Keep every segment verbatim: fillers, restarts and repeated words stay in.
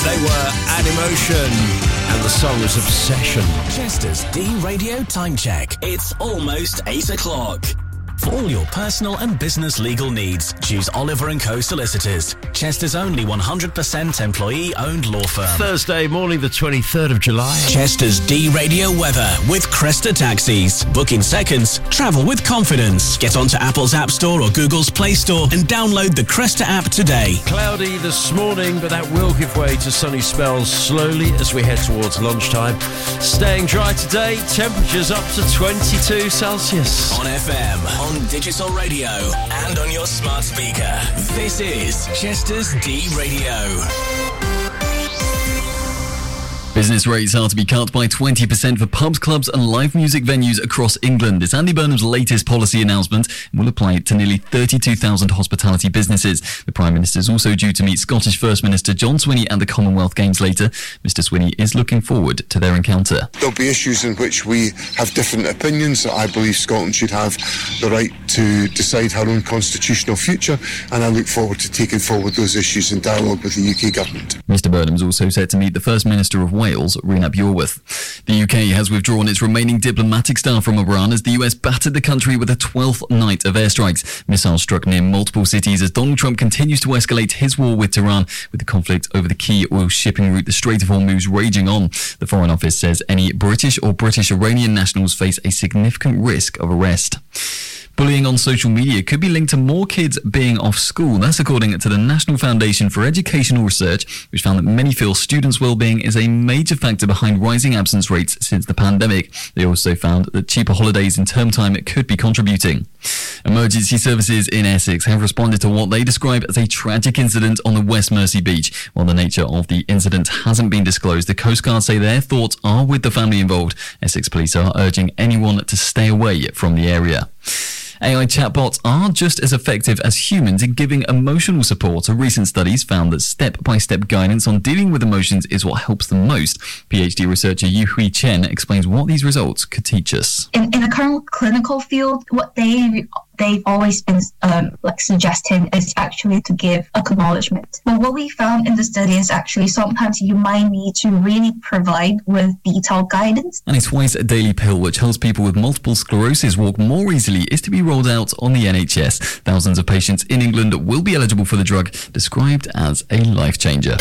They were Animotion, and the song was Obsession. Chester's D Radio Time Check. It's almost eight o'clock. For all your personal and business legal needs, choose Oliver and Co Solicitors, Chester's only one hundred percent employee-owned law firm. Thursday morning, the twenty-third of July. Chester's D Radio weather with Cresta Taxis. Book in seconds, travel with confidence. Get onto Apple's App Store or Google's Play Store and download the Cresta app today. Cloudy this morning, but that will give way to sunny spells slowly as we head towards lunchtime. Staying dry today, temperatures up to twenty-two Celsius. On F M, on digital radio, and on your smart speaker. This is Chester's D Radio. Business rates are to be cut by twenty percent for pubs, clubs and live music venues across England. It's Andy Burnham's latest policy announcement and will apply to nearly thirty-two thousand hospitality businesses. The Prime Minister is also due to meet Scottish First Minister John Swinney at the Commonwealth Games later. Mister Swinney is looking forward to their encounter. There'll be issues in which we have different opinions. I believe Scotland should have the right to decide her own constitutional future, and I look forward to taking forward those issues in dialogue with the U K Government. Mister Burnham's also set to meet the First Minister of Wales, Rhona Byorwerth. The U K has withdrawn its remaining diplomatic staff from Iran as the U S battered the country with a twelfth night of airstrikes. Missiles struck near multiple cities as Donald Trump continues to escalate his war with Tehran, with the conflict over the key oil shipping route, the Strait of Hormuz, raging on. The Foreign Office says any British or British Iranian nationals face a significant risk of arrest. Bullying on social media could be linked to more kids being off school. That's according to the National Foundation for Educational Research, which found that many feel students' well-being is a major factor behind rising absence rates since the pandemic. They also found that cheaper holidays in term time could be contributing. Emergency services in Essex have responded to what they describe as a tragic incident on the West Mersey beach. While the nature of the incident hasn't been disclosed, the Coast Guard say their thoughts are with the family involved. Essex police are urging anyone to stay away from the area. A I chatbots are just as effective as humans in giving emotional support. A recent studies found that step-by-step guidance on dealing with emotions is what helps them most. PhD researcher Yu-Hui Chen explains what these results could teach us. In, in the current clinical field, what they they've always been um, like suggesting is actually to give acknowledgement. But what we found in the study is actually sometimes you might need to really provide with detailed guidance. And a twice-a-daily pill which helps people with multiple sclerosis walk more easily is to be rolled out on the N H S. Thousands of patients in England will be eligible for the drug, described as a life changer.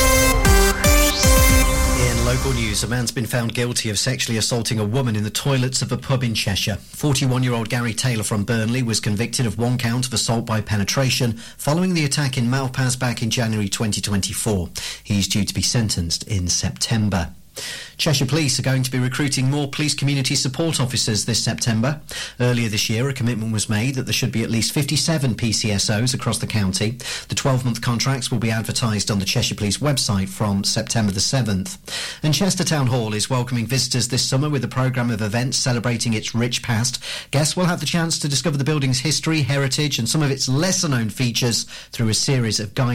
Local news, a man's been found guilty of sexually assaulting a woman in the toilets of a pub in Cheshire. forty-one-year-old Gary Taylor from Burnley was convicted of one count of assault by penetration following the attack in Malpas back in January twenty twenty-four. He's due to be sentenced in September. Cheshire Police are going to be recruiting more police community support officers this September. Earlier this year, a commitment was made that there should be at least fifty-seven P C S Os across the county. The twelve-month contracts will be advertised on the Cheshire Police website from September the seventh. And Chester Town Hall is welcoming visitors this summer with a programme of events celebrating its rich past. Guests will have the chance to discover the building's history, heritage and some of its lesser-known features through a series of guides.